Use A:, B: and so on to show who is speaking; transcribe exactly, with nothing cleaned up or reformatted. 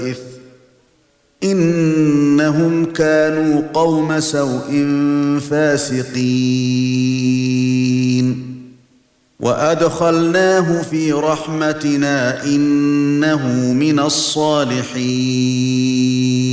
A: إنهم كانوا قوم سوء فاسقين وأدخلناه في رحمتنا إنه من الصالحين